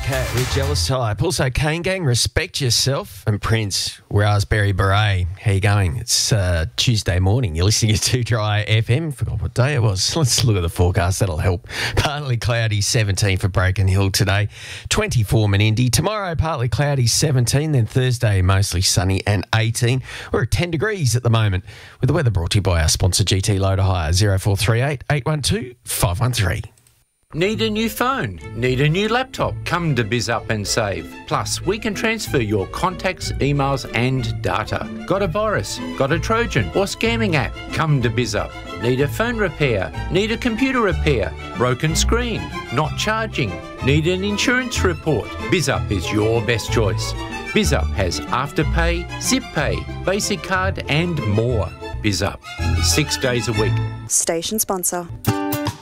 Cat with Jealous Type. Also, Kane Gang, Respect Yourself. And Prince, Raspberry Beret. How you going? It's Tuesday morning. You're listening to Dry FM. Forgot what day it was. Let's look at the forecast. That'll help. Partly cloudy, 17 for Broken Hill today. 24 Menindee. Tomorrow, partly cloudy, 17. Then Thursday, mostly sunny and 18. We're at 10 degrees at the moment. With the weather brought to you by our sponsor, GT Loader Hire. 0438 812 513. Need a new phone? Need a new laptop? Come to BizUp and save. Plus, we can transfer your contacts, emails and data. Got a virus? Got a Trojan or scamming app? Come to BizUp. Need a phone repair? Need a computer repair? Broken screen? Not charging? Need an insurance report? BizUp is your best choice. BizUp has Afterpay, ZipPay, Basic Card and more. BizUp, 6 days a week. Station sponsor.